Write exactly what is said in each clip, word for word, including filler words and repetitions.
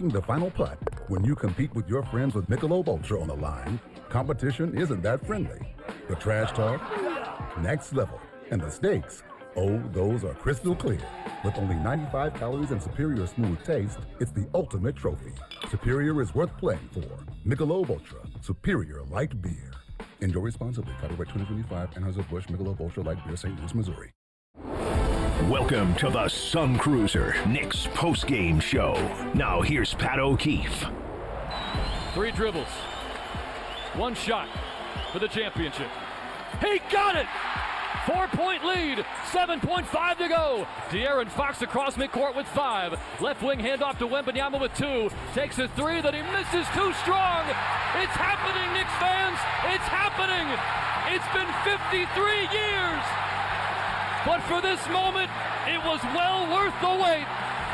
making the final putt. When you compete with your friends with Michelob Ultra on the line, competition isn't that friendly. The trash talk, next level. And the stakes, oh, those are crystal clear. With only ninety-five calories and superior smooth taste, it's the ultimate trophy. Superior is worth playing for. Michelob Ultra, superior light beer. Enjoy responsibly. Copyright twenty twenty-five, Anheuser-Busch Michelob Ultra Light Beer, Saint Louis, Missouri. Welcome to the Sun Cruiser Knicks postgame show. Now here's Pat O'Keefe. Three dribbles. One shot for the championship. He got it! Four-point lead, seven point five to go. De'Aaron Fox across midcourt with five. Left wing handoff to Wembanyama with two. Takes a three that he misses too strong. It's happening, Knicks fans. It's happening. It's been fifty-three years. But for this moment, it was well worth the wait.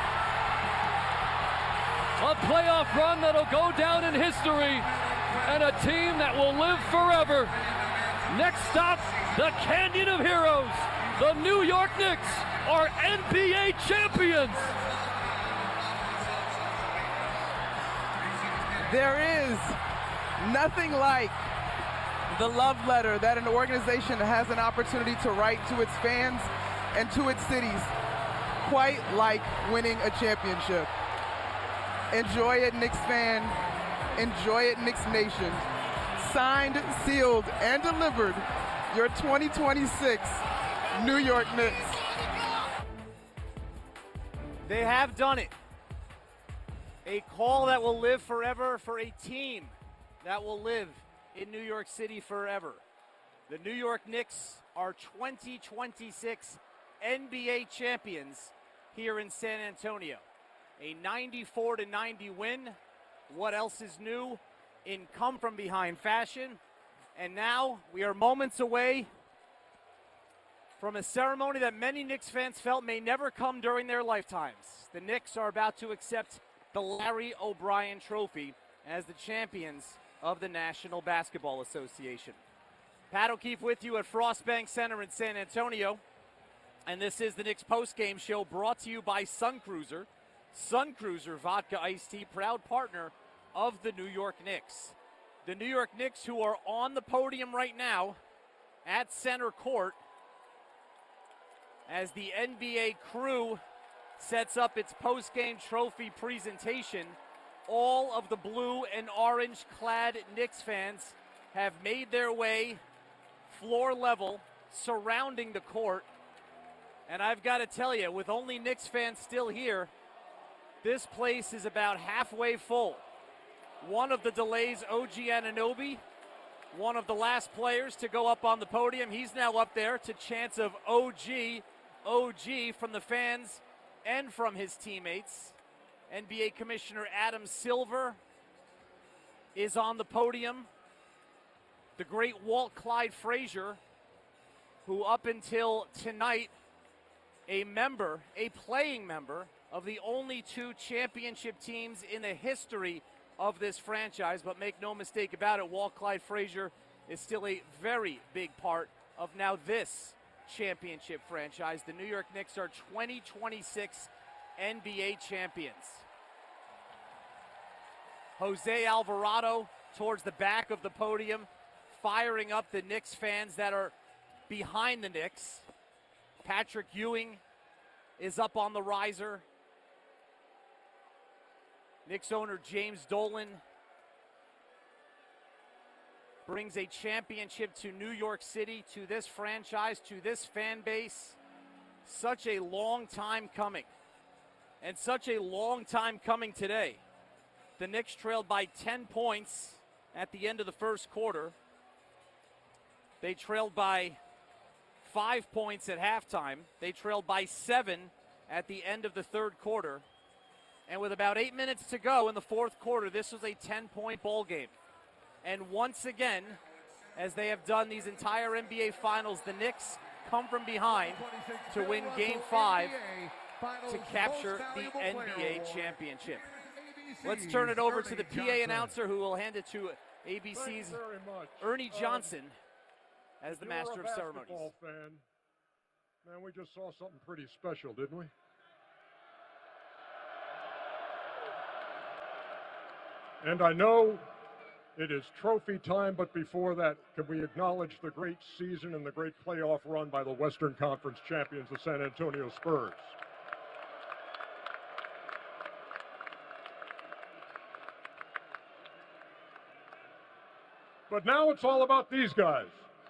A playoff run that'll go down in history, and a team that will live forever. Next stop, the Canyon of Heroes. The New York Knicks are N B A champions. There is nothing like the love letter that an organization has an opportunity to write to its fans and to its cities, quite like winning a championship. Enjoy it, Knicks fan. Enjoy it, Knicks Nation. Signed, sealed, and delivered, your twenty twenty-six New York Knicks. They have done it. A call that will live forever for a team that will live in New York City forever. The New York Knicks are twenty twenty-six N B A champions here in San Antonio. A ninety-four to ninety win. What else is new? In come-from-behind fashion. And now we are moments away from a ceremony that many Knicks fans felt may never come during their lifetimes. The Knicks are about to accept the Larry O'Brien Trophy as the champions of the National Basketball Association. Pat O'Keefe with you at Frost Bank Center in San Antonio. And this is the Knicks postgame show brought to you by Sun Cruiser. Sun Cruiser Vodka Iced Tea, proud partner of the New York Knicks. The New York Knicks, who are on the podium right now at center court as the N B A crew sets up its post-game trophy presentation. All of the blue and orange clad Knicks fans have made their way floor level surrounding the court. And I've got to tell you, with only Knicks fans still here, this place is about halfway full. One of the delays, O G Anunoby, one of the last players to go up on the podium. He's now up there to chants of O G, O G from the fans and from his teammates. N B A Commissioner Adam Silver is on the podium. The great Walt Clyde Frazier, who up until tonight, a member, a playing member of the only two championship teams in the history of this franchise, but make no mistake about it, Walt Clyde Frazier is still a very big part of now this championship franchise. The New York Knicks are twenty twenty-six N B A champions. Jose Alvarado towards the back of the podium, firing up the Knicks fans that are behind the Knicks. Patrick Ewing is up on the riser. Knicks owner James Dolan brings a championship to New York City, to this franchise, to this fan base. Such a long time coming. And such a long time coming today. The Knicks trailed by ten points at the end of the first quarter. They trailed by five points at halftime. They trailed by seven at the end of the third quarter. And with about eight minutes to go in the fourth quarter, this was a ten-point ball game. And once again, as they have done these entire N B A Finals, the Knicks come from behind to win Game five to capture the N B A championship. Let's turn it over to the P A announcer, who will hand it to A B C's Ernie Johnson as the master of ceremonies. Fan. Man, we just saw something pretty special, didn't we? And I know it is trophy time, but before that, can we acknowledge the great season and the great playoff run by the Western Conference champions, the San Antonio Spurs? But now it's all about these guys.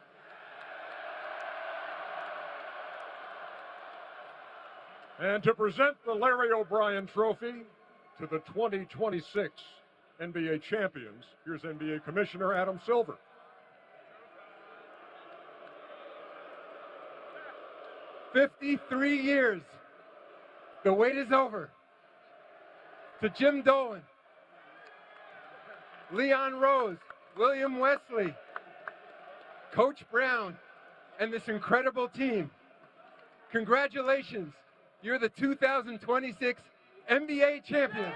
And to present the Larry O'Brien Trophy to the twenty twenty-six N B A champions, here's N B A Commissioner Adam Silver. fifty-three years. The wait is over. To Jim Dolan, Leon Rose, William Wesley, Coach Brown, and this incredible team, congratulations. You're the two thousand twenty-six N B A champion.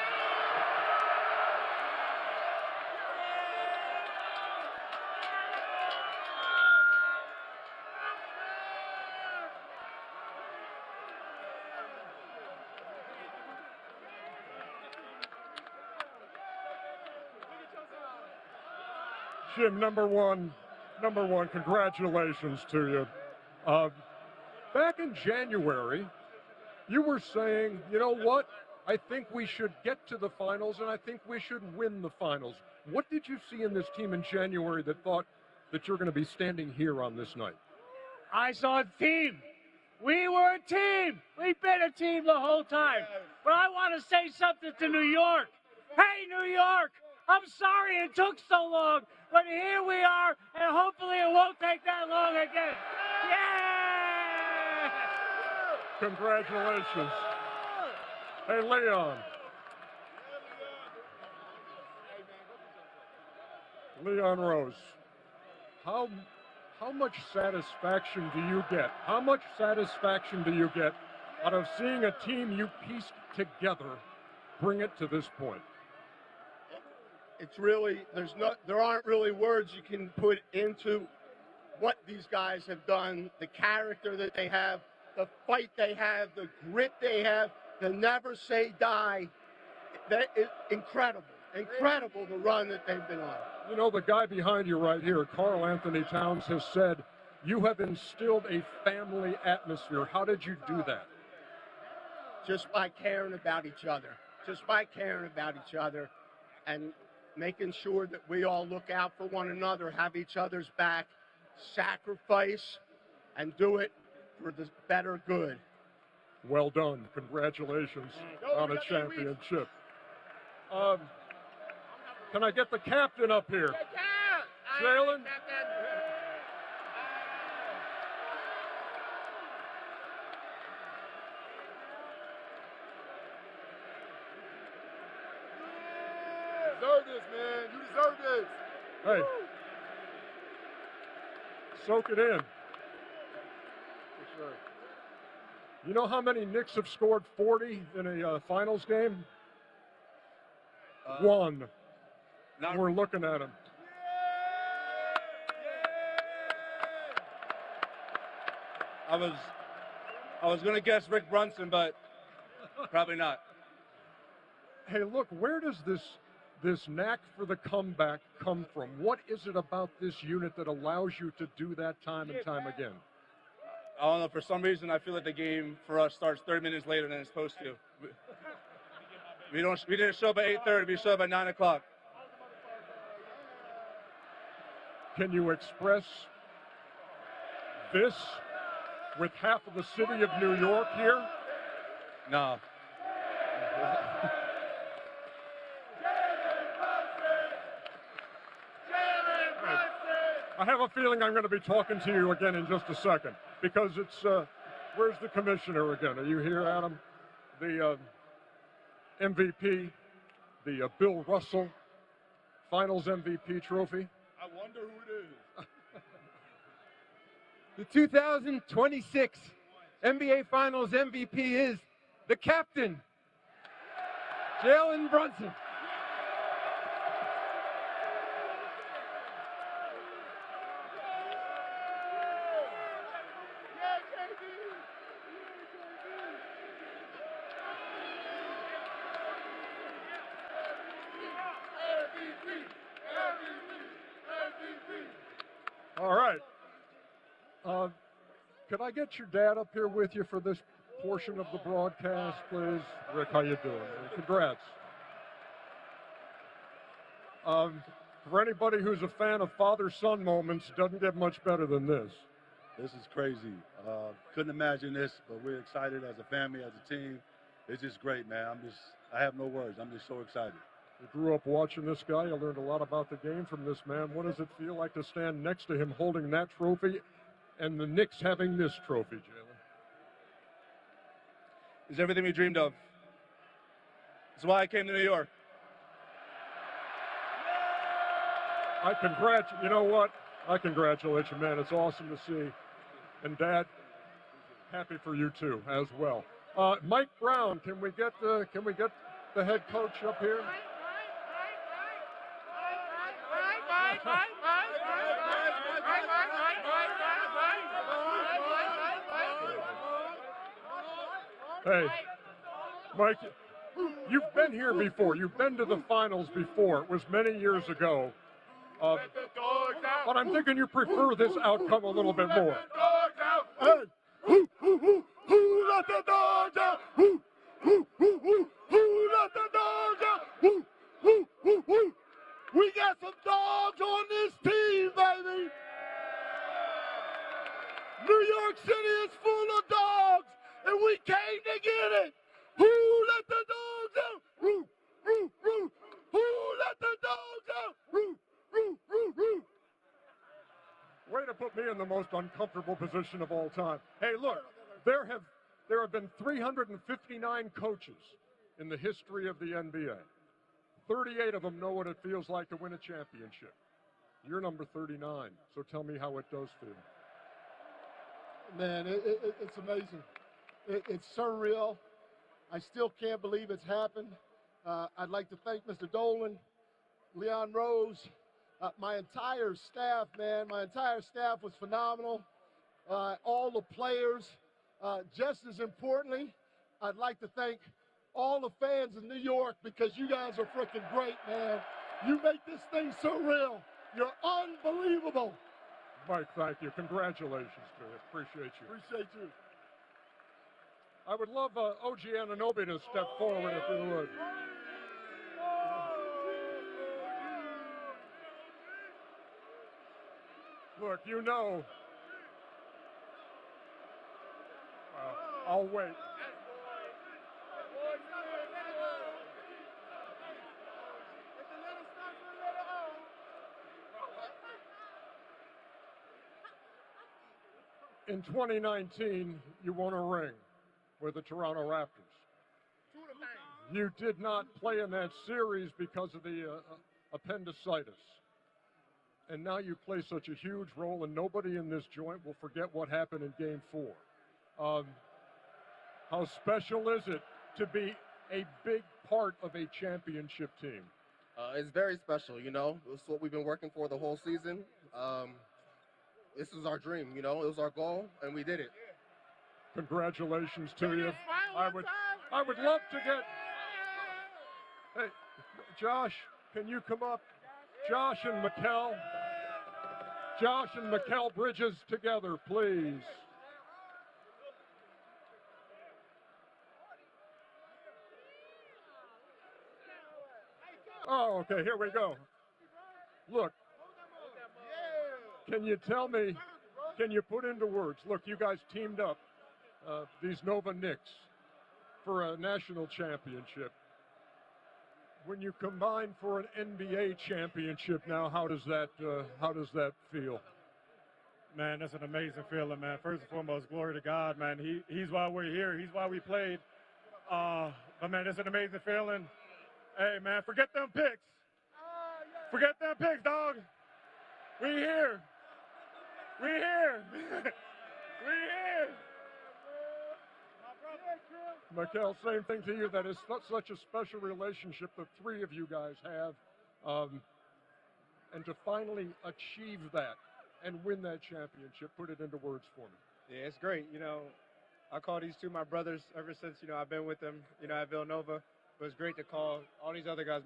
Jim, number one, number one, congratulations to you. Uh, back in January, you were saying, you know what, I think we should get to the finals and I think we should win the finals. What did you see in this team in January that thought that you're going to be standing here on this night? I saw a team. We were a team. We've been a team the whole time. But I want to say something to New York. Hey, New York, I'm sorry it took so long, but here we are, and hopefully it won't take that long again. Yeah! Congratulations. Hey, Leon. Leon Rose, how, how much satisfaction do you get? How much satisfaction do you get out of seeing a team you pieced together bring it to this point? It's really, there's no, there aren't really words you can put into what these guys have done, the character that they have, the fight they have, the grit they have, the never say die. That is incredible, incredible the run that they've been on. You know, the guy behind you right here, Karl Anthony Towns, has said, you have instilled a family atmosphere. How did you do that? Just by caring about each other, just by caring about each other and making sure that we all look out for one another, have each other's back, sacrifice, and do it for the better good. Well done. Congratulations on a championship. Um, can I get the captain up here? Jalen? Deserve this, man. You deserve this. Hey. Soak it in. For sure. You know how many Knicks have scored forty in a uh, finals game? Uh, One. Not We're looking at him. I was, I was gonna guess Rick Brunson, but probably not. Hey, look, where does this this knack for the comeback come from? What is it about this unit that allows you to do that time and time again? I don't know. For some reason, I feel like the game for us starts thirty minutes later than it's supposed to. We, we don't. We didn't show up at eight thirty. We showed up at nine o'clock. Can you express this with half of the city of New York here? No. I have a feeling I'm going to be talking to you again in just a second because it's, uh, where's the commissioner again? Are you here, Adam? The uh, M V P, the uh, Bill Russell Finals M V P trophy. I wonder who it is. The two thousand twenty-six N B A Finals M V P is the captain, Jalen Brunson. All right. Uh, can I get your dad up here with you for this portion of the broadcast, please? Rick, how you doing? Congrats. Um, for anybody who's a fan of father-son moments, doesn't get much better than this. This is crazy. Uh, couldn't imagine this, but we're excited as a family, as a team. It's just great, man. I'm just, I have no words. I'm just so excited. You grew up watching this guy. You learned a lot about the game from this man. What does it feel like to stand next to him holding that trophy and the Knicks having this trophy, Jalen? It's everything we dreamed of. It's why I came to New York. I congratulate, you know what? I congratulate you, man. It's awesome to see. And Dad, happy for you too, as well. Uh, Mike Brown, can we get the can we get the head coach up here? Hey, Mike, you've been here before. You've been to the finals before. It was many years ago. Uh, but I'm thinking you prefer this outcome a little bit more. Hey, who, who, who, who let the dogs out? Who, who, who, who, who let the dogs out? Who, who, who, who? We got some dogs on this team, baby. New York City is full of dogs, and we came to get it. Who let the dogs out? Who, who, who, who let the dogs out? Who, who, who, who? Way to put me in the most uncomfortable position of all time. Hey, look, there have there have been three hundred fifty-nine coaches in the history of the N B A. thirty-eight of them know what it feels like to win a championship. You're number thirty-nine, so tell me how it does feel. Man, it, it, it's amazing. It, it's surreal. I still can't believe it's happened. Uh, I'd like to thank Mister Dolan, Leon Rose, Uh, my entire staff, man, my entire staff was phenomenal. Uh, all the players. Uh, just as importantly, I'd like to thank all the fans in New York because you guys are freaking great, man. You make this thing so real. You're unbelievable. Mike, thank you. Congratulations to you. Appreciate you. Appreciate you. I would love uh, O G Anunoby to step forward if you would. Look, you know, uh, I'll wait. In twenty nineteen, you won a ring with the Toronto Raptors. You did not play in that series because of the uh, appendicitis. And now you play such a huge role, and nobody in this joint will forget what happened in Game Four. Um, how special is it to be a big part of a championship team? Uh, it's very special, you know. It's what we've been working for the whole season. Um, this was our dream, you know. It was our goal, and we did it. Congratulations to you. I would, I would love to get. Hey, Josh, can you come up? Josh and Mikal. Josh and Mikal Bridges together, please. Oh, okay, here we go. Look, can you tell me, can you put into words, look, you guys teamed up, uh, these Nova Knicks, for a national championship. When you combine for an N B A championship now, how does that uh, how does that feel? Man, that's an amazing feeling, man. First and foremost, glory to God, man. He he's why we're here. He's why we played. Uh, but man, it's an amazing feeling. Hey, man, forget them picks. Forget them picks, dog. We here. We here. we here. Mikal, same thing to you. That is such a special relationship the three of you guys have. Um, and to finally achieve that and win that championship, put it into words for me. Yeah, it's great. You know, I call these two my brothers ever since, you know, I've been with them, you know, at Villanova. But it's great to call all these other guys